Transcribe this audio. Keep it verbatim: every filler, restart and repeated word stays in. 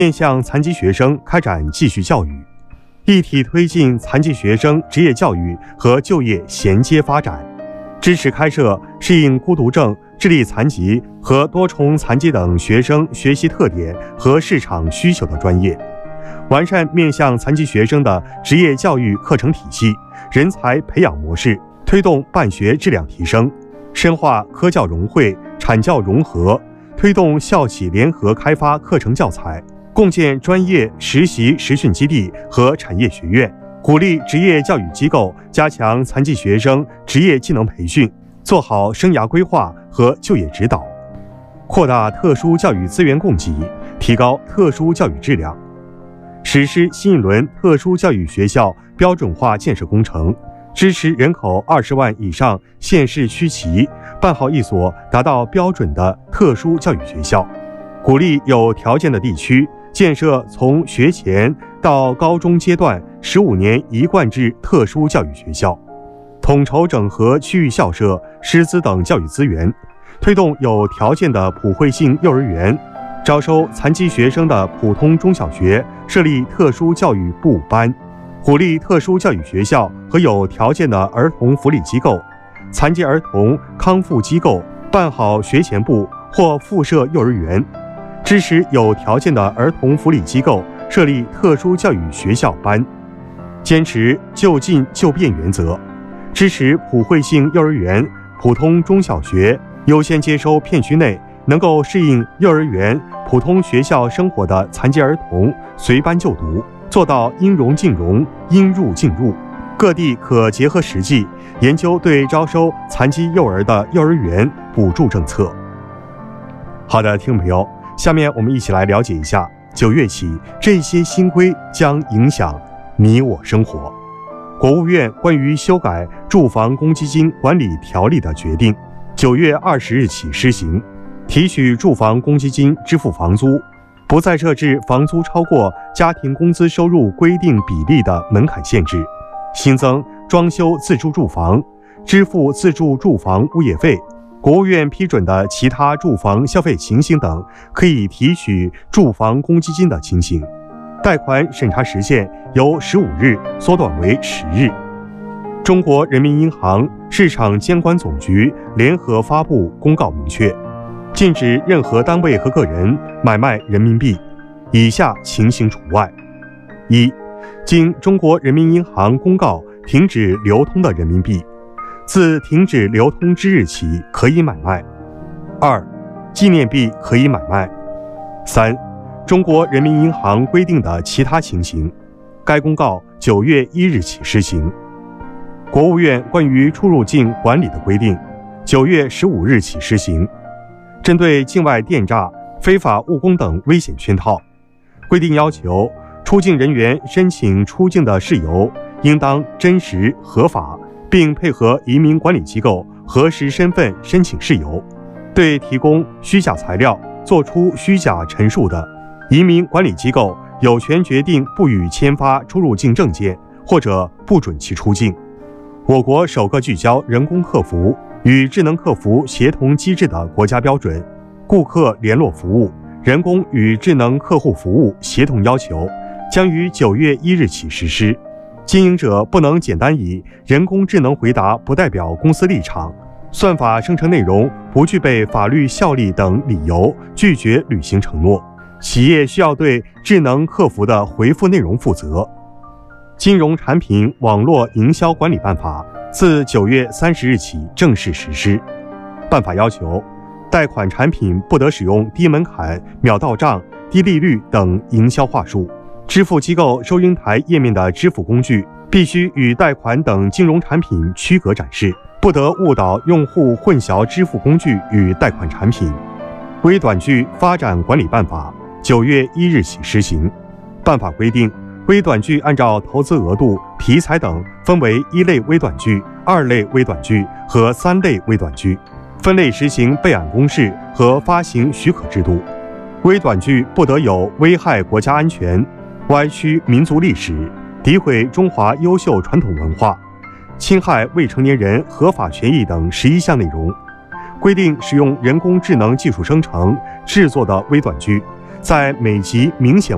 面向残疾学生开展继续教育，一体推进残疾学生职业教育和就业衔接发展，支持开设适应孤独症、智力残疾和多重残疾等学生学习特点和市场需求的专业，完善面向残疾学生的职业教育课程体系、人才培养模式，推动办学质量提升，深化科教融汇、产教融合，推动校企联合开发课程教材，共建专业实习实训基地和产业学院，鼓励职业教育机构加强残疾学生职业技能培训，做好生涯规划和就业指导，扩大特殊教育资源供给，提高特殊教育质量，实施新一轮特殊教育学校标准化建设工程，支持人口二十万以上县市区级办好一所达到标准的特殊教育学校，鼓励有条件的地区建设从学前到高中阶段十五年一贯制特殊教育学校，统筹整合区域校舍、师资等教育资源，推动有条件的普惠性幼儿园、招收残疾学生的普通中小学设立特殊教育部班，鼓励特殊教育学校和有条件的儿童福利机构、残疾儿童康复机构办好学前部或附设幼儿园，支持有条件的儿童福利机构设立特殊教育学校班，坚持就近就便原则，支持普惠性幼儿园、普通中小学优先接收片区内能够适应幼儿园、普通学校生活的残疾儿童随班就读，做到应融尽融、应入尽入。各地可结合实际，研究对招收残疾幼儿的幼儿园补助政策。好的，听众朋友，下面我们一起来了解一下九月起这些新规将影响你我生活。国务院关于修改住房公积金管理条例的决定，九月二十日起施行，提取住房公积金支付房租，不再设置房租超过家庭工资收入规定比例的门槛限制，新增装修自住住房、支付自住住房物业费、国务院批准的其他住房消费情形等可以提取住房公积金的情形，贷款审查时限由十五日缩短为十日。中国人民银行市场监管总局联合发布公告，明确禁止任何单位和个人买卖人民币，以下情形除外：一、经中国人民银行公告停止流通的人民币，自停止流通之日起可以买卖；二、纪念币可以买卖；三、中国人民银行规定的其他情形。该公告九月一日起施行。国务院关于出入境管理的规定，九月十五日起施行。针对境外电诈、非法务工等危险圈套，规定要求出境人员申请出境的事由应当真实合法，并配合移民管理机构核实身份申请事由。对提供虚假材料、作出虚假陈述的，移民管理机构有权决定不予签发出入境证件，或者不准其出境。我国首个聚焦人工客服与智能客服协同机制的国家标准《顾客联络服务人工与智能客户服务协同要求》将于九月一日起实施。经营者不能简单以人工智能回答不代表公司立场、算法生成内容不具备法律效力等理由拒绝履行承诺。企业需要对智能客服的回复内容负责。金融产品网络营销管理办法自九月三十日起正式实施。办法要求，贷款产品不得使用低门槛、秒到账、低利率等营销话术。支付机构收银台页面的支付工具必须与贷款等金融产品区隔展示，不得误导用户混淆支付工具与贷款产品。微短剧发展管理办法九月一日起施行。办法规定，微短剧按照投资额度、题材等分为一类微短剧、二类微短剧和三类微短剧，分类实行备案公示和发行许可制度。微短剧不得有危害国家安全、歪曲民族历史、诋毁中华优秀传统文化、侵害未成年人合法权益等十一项内容。规定使用人工智能技术生成制作的微短剧，在每集明显